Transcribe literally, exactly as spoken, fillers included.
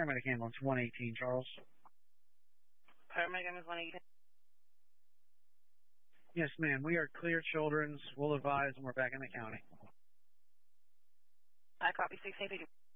Paramedic ambulance one eighteen, Charles. Paramedic ambulance one eighteen. Yes, ma'am. We are Clear Children's. We'll advise when we're back in the county. I copy sixteen fifty.